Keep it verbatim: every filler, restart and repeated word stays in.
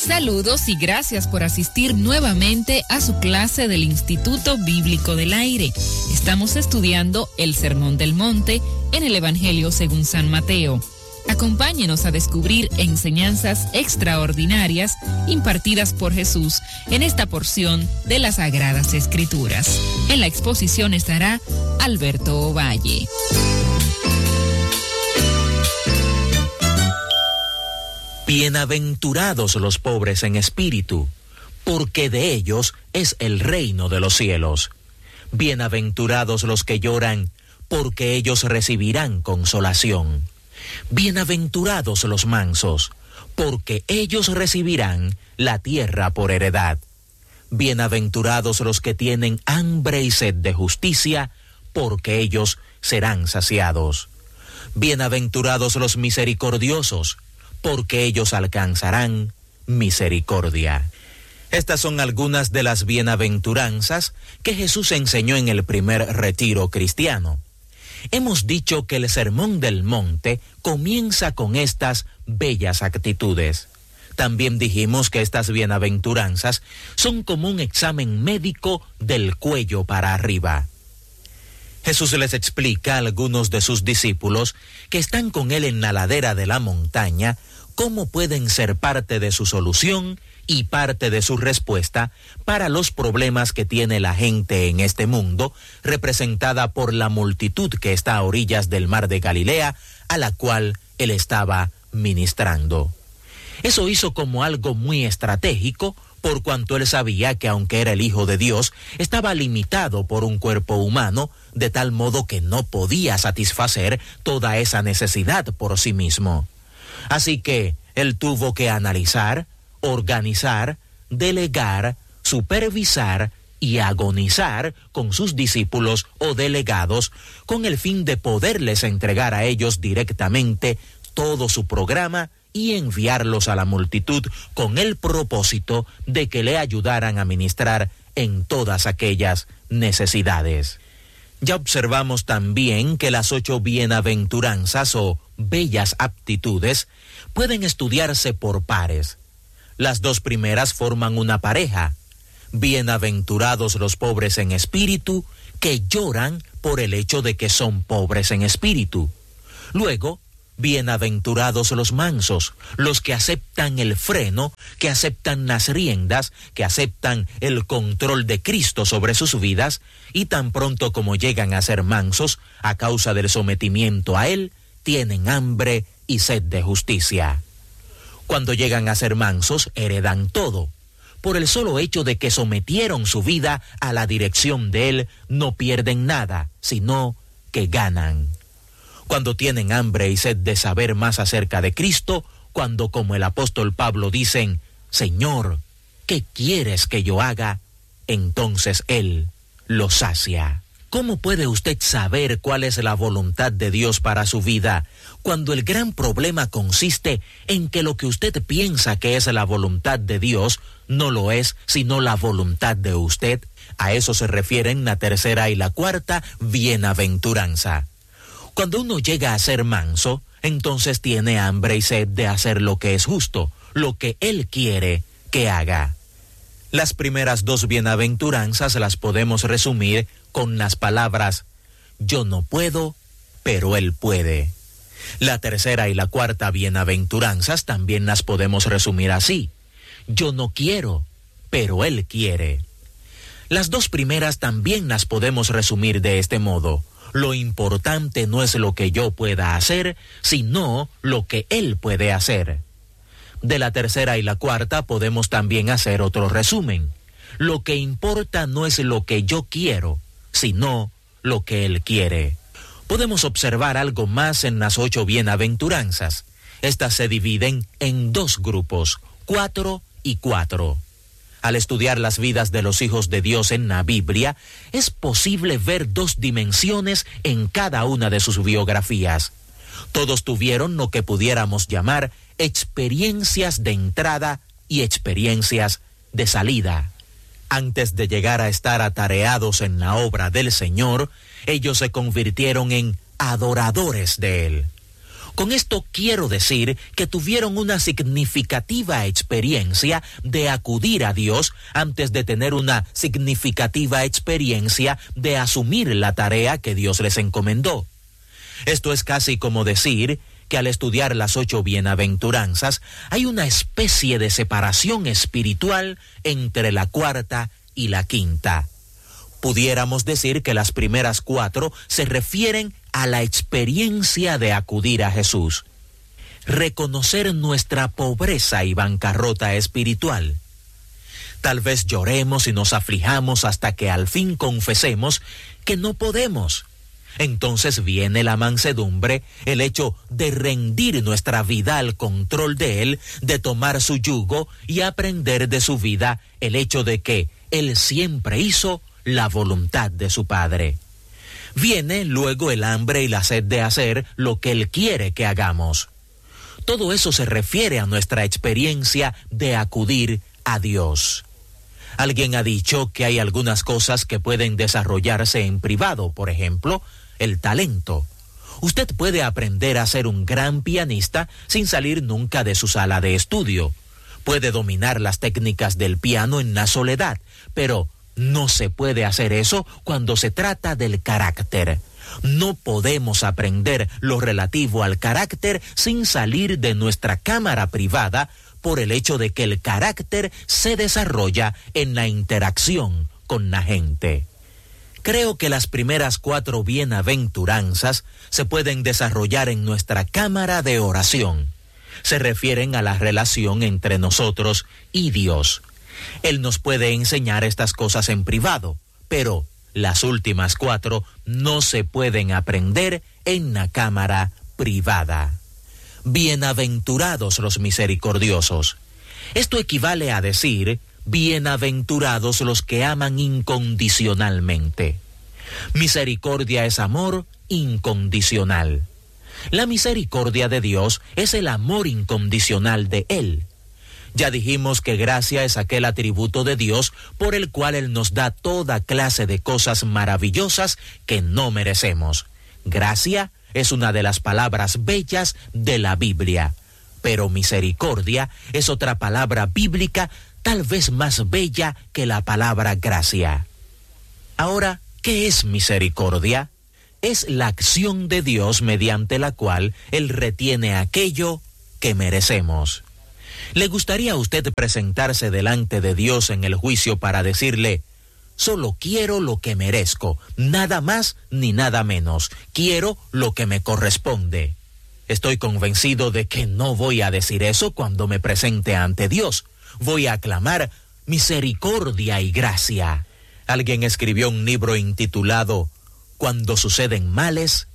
Saludos y gracias por asistir nuevamente a su clase del Instituto Bíblico del Aire. Estamos estudiando el Sermón del Monte en el Evangelio según San Mateo. Acompáñenos a descubrir enseñanzas extraordinarias impartidas por Jesús en esta porción de las Sagradas Escrituras. En la exposición estará Alberto Ovalle. Bienaventurados los pobres en espíritu, porque de ellos es el reino de los cielos. Bienaventurados los que lloran, porque ellos recibirán consolación. Bienaventurados los mansos, porque ellos recibirán la tierra por heredad. Bienaventurados los que tienen hambre y sed de justicia, porque ellos serán saciados. Bienaventurados los misericordiosos, porque ellos alcanzarán misericordia. Estas son algunas de las bienaventuranzas que Jesús enseñó en el primer retiro cristiano. Hemos dicho que el Sermón del Monte comienza con estas bellas actitudes. También dijimos que estas bienaventuranzas son como un examen médico del cuello para arriba. Jesús les explica a algunos de sus discípulos que están con él en la ladera de la montaña cómo pueden ser parte de su solución y parte de su respuesta para los problemas que tiene la gente en este mundo, representada por la multitud que está a orillas del mar de Galilea, a la cual él estaba ministrando. Eso hizo como algo muy estratégico, por cuanto él sabía que aunque era el Hijo de Dios, estaba limitado por un cuerpo humano, de tal modo que no podía satisfacer toda esa necesidad por sí mismo. Así que él tuvo que analizar, organizar, delegar, supervisar y agonizar con sus discípulos o delegados con el fin de poderles entregar a ellos directamente todo su programa y enviarlos a la multitud con el propósito de que le ayudaran a ministrar en todas aquellas necesidades. Ya observamos también que las ocho bienaventuranzas o bellas aptitudes pueden estudiarse por pares. Las dos primeras forman una pareja. Bienaventurados los pobres en espíritu, que lloran por el hecho de que son pobres en espíritu. Luego, bienaventurados los mansos, los que aceptan el freno, que aceptan las riendas, que aceptan el control de Cristo sobre sus vidas, y tan pronto como llegan a ser mansos, a causa del sometimiento a Él, tienen hambre y sed de justicia. Cuando llegan a ser mansos, heredan todo. Por el solo hecho de que sometieron su vida a la dirección de Él, no pierden nada, sino que ganan. Cuando tienen hambre y sed de saber más acerca de Cristo, cuando, como el apóstol Pablo, dicen, Señor, ¿qué quieres que yo haga? Entonces Él los sacia. ¿Cómo puede usted saber cuál es la voluntad de Dios para su vida, cuando el gran problema consiste en que lo que usted piensa que es la voluntad de Dios no lo es, sino la voluntad de usted? A eso se refieren la tercera y la cuarta bienaventuranza. Cuando uno llega a ser manso, entonces tiene hambre y sed de hacer lo que es justo, lo que Él quiere que haga. Las primeras dos bienaventuranzas las podemos resumir con las palabras, yo no puedo, pero Él puede. La tercera y la cuarta bienaventuranzas también las podemos resumir así, yo no quiero, pero Él quiere. Las dos primeras también las podemos resumir de este modo, lo importante no es lo que yo pueda hacer, sino lo que Él puede hacer. De la tercera y la cuarta podemos también hacer otro resumen. Lo que importa no es lo que yo quiero, sino lo que Él quiere. Podemos observar algo más en las ocho bienaventuranzas. Estas se dividen en dos grupos, cuatro y cuatro. Al estudiar las vidas de los hijos de Dios en la Biblia, es posible ver dos dimensiones en cada una de sus biografías. Todos tuvieron lo que pudiéramos llamar experiencias de entrada y experiencias de salida. Antes de llegar a estar atareados en la obra del Señor, ellos se convirtieron en adoradores de Él. Con esto quiero decir que tuvieron una significativa experiencia de acudir a Dios antes de tener una significativa experiencia de asumir la tarea que Dios les encomendó. Esto es casi como decir que al estudiar las ocho bienaventuranzas hay una especie de separación espiritual entre la cuarta y la quinta. Pudiéramos decir que las primeras cuatro se refieren a la experiencia de acudir a Jesús, reconocer nuestra pobreza y bancarrota espiritual. Tal vez lloremos y nos aflijamos hasta que al fin confesemos que no podemos. Entonces viene la mansedumbre, el hecho de rendir nuestra vida al control de Él, de tomar su yugo y aprender de su vida el hecho de que Él siempre hizo la voluntad de su Padre. Viene luego el hambre y la sed de hacer lo que Él quiere que hagamos. Todo eso se refiere a nuestra experiencia de acudir a Dios. Alguien ha dicho que hay algunas cosas que pueden desarrollarse en privado, por ejemplo, el talento. Usted puede aprender a ser un gran pianista sin salir nunca de su sala de estudio. Puede dominar las técnicas del piano en la soledad, pero no se puede hacer eso cuando se trata del carácter. No podemos aprender lo relativo al carácter sin salir de nuestra cámara privada por el hecho de que el carácter se desarrolla en la interacción con la gente. Creo que las primeras cuatro bienaventuranzas se pueden desarrollar en nuestra cámara de oración. Se refieren a la relación entre nosotros y Dios. Él nos puede enseñar estas cosas en privado, pero las últimas cuatro no se pueden aprender en la cámara privada. Bienaventurados los misericordiosos. Esto equivale a decir, bienaventurados los que aman incondicionalmente. Misericordia es amor incondicional. La misericordia de Dios es el amor incondicional de Él. Ya dijimos que gracia es aquel atributo de Dios por el cual Él nos da toda clase de cosas maravillosas que no merecemos. Gracia es una de las palabras bellas de la Biblia, pero misericordia es otra palabra bíblica tal vez más bella que la palabra gracia. Ahora, ¿qué es misericordia? Es la acción de Dios mediante la cual Él retiene aquello que merecemos. ¿Le gustaría a usted presentarse delante de Dios en el juicio para decirle, solo quiero lo que merezco, nada más ni nada menos, quiero lo que me corresponde? Estoy convencido de que no voy a decir eso cuando me presente ante Dios. Voy a clamar misericordia y gracia. Alguien escribió un libro intitulado Cuando suceden males